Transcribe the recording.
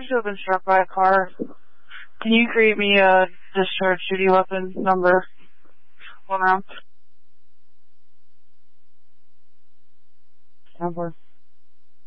to have been struck by a car. Can you create me a discharged duty weapon number? 1 round. 10-4.